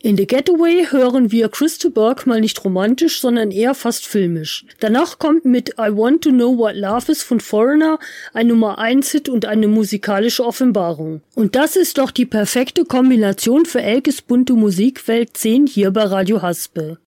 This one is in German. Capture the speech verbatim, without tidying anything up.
In The Getaway hören wir Crystal Burke mal nicht romantisch, sondern eher fast filmisch. Danach kommt mit I Want to Know What Love Is von Foreigner ein Nummer eins Hit und eine musikalische Offenbarung. Und das ist doch die perfekte Kombination für Elkes bunte Musikwelt zehn hier bei Radio Haspe.